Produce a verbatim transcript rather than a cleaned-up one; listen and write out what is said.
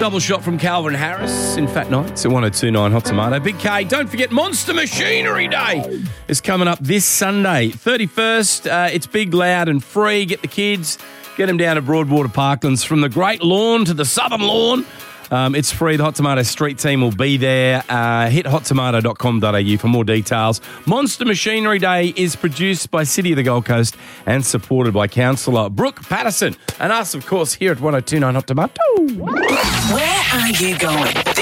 Double shot from Calvin Harris in Fat Nights at one oh two point nine Hot Tomato. Big K, don't forget Monster Machinery Day is coming up this Sunday, thirty-first. Uh, it's big, loud and free. Get the kids, get them down to Broadwater Parklands from the Great Lawn to the Southern Lawn. Um, it's free. The Hot Tomato Street team will be there. Uh, hit hot tomato dot com dot a u for more details. Monster Machinery Day is produced by City of the Gold Coast and supported by Councillor Brooke Patterson and us, of course, here at one oh two point nine Hot Tomato. Where are you going?